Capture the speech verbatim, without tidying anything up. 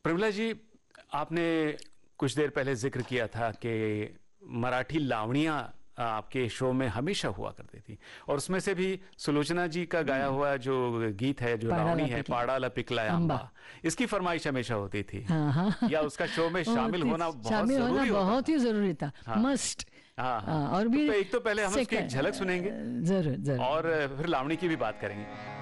प्रमिला जी, आपने कुछ देर पहले जिक्र किया था कि मराठी लावणियाँ आपके शो में हमेशा हुआ करती थी, और उसमें से भी सुलोचना जी का गाया हुआ जो गीत है, जो लावणी है, पाड़ाला पिकलाया अम्बा, इसकी फरमाइश हमेशा होती थी। हाँ, हाँ, या उसका शो में शामिल होना बहुत शामिल होना जरूरी होता बहुत ही जरूरी था। हाँ, मस्ट। हाँ, हाँ, और भी तो एक तो पहले हम उसकी एक झलक सुनेंगे, जरूर जरूर, और फिर लावणी की भी बात करेंगे।